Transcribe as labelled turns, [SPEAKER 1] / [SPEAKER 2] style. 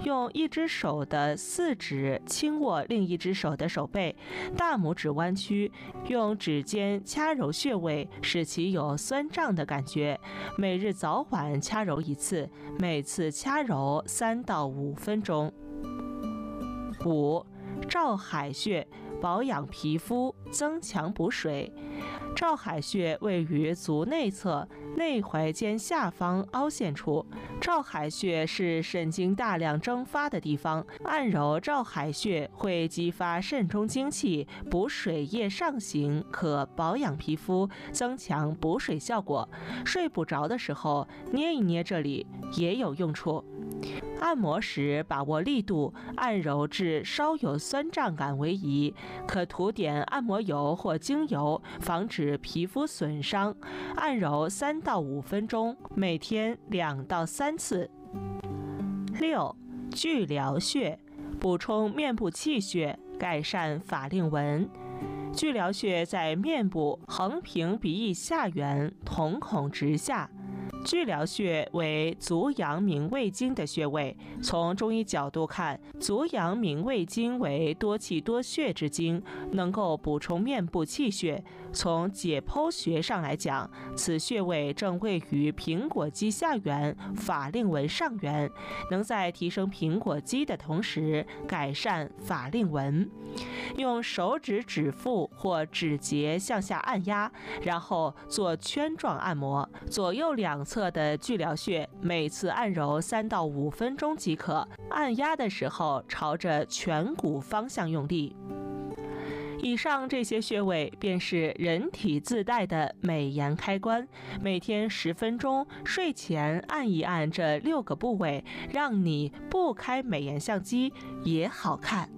[SPEAKER 1] 用一只手的4指轻握另一只手的手背，大拇指弯曲，用指尖掐揉穴位，使其有酸胀的感觉。每日早晚掐揉1次，每次掐揉3到5分钟。5. 照海穴，保养皮肤，增强补水。照海穴位于足内侧内踝尖下方凹陷处，照海穴是肾精大量蒸发的地方，按揉照海穴会激发肾中精气，补水液上行，可保养皮肤，增强补水效果。睡不着的时候捏一捏这里也有用处。按摩时把握力度，按揉至稍有酸胀感为宜，可涂点按摩油或精油，防止皮肤损伤。按揉3到5分钟，每天2到3次。6. 巨髎穴，补充面部气血，改善法令纹。巨髎穴在面部横平鼻翼下缘，瞳孔直下。巨髎穴为足阳明胃经的穴位，从中医角度看，足阳明胃经为多气多血之经，能够补充面部气血。从解剖学上来讲，此穴位正位于苹果肌下缘、法令纹上缘，能在提升苹果肌的同时改善法令纹。用手指指腹或指节向下按压，然后做圈状按摩，左右两侧的巨髎穴每次按揉3到5分钟即可。按压的时候朝着颧骨方向用力。以上这些穴位便是人体自带的美颜开关，每天10分钟，睡前按一按这6个部位，让你不开美颜相机也好看。